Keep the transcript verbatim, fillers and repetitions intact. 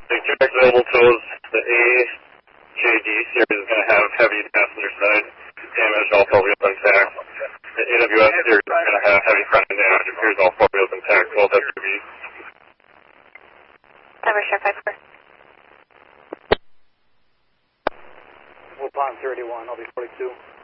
The direct available tows, the A J D series is going to have heavy passenger side damage, all four wheels intact. The A W S series is going to have heavy front end damage, appears all four wheels intact, both S U Vs. Tower Share five four. We'll pond thirty-one, I'll be forty-two.